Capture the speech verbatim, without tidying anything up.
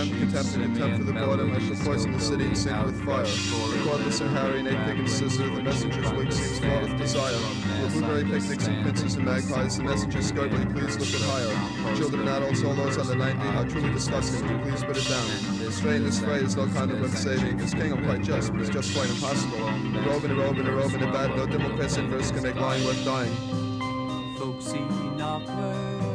contempt, contempt, and contempt for the boredom. I shall poison the city and sink with fire. The cordless and Harry, Nate Pick and Scissor, the messenger's wig seems fraught with desire. For blueberry picnics and pincers and magpies, the messenger's skirt, will you please lift it higher? Children and adults, all those under ninety, how truly disgusting, will you please put it down? Strain this phrase, no kind of worth saving. As king, I'm quite just, but it's just quite impossible. A robe and a robe and a robe and a bad, no Democrats in verse can make lying worth dying. Folksy knock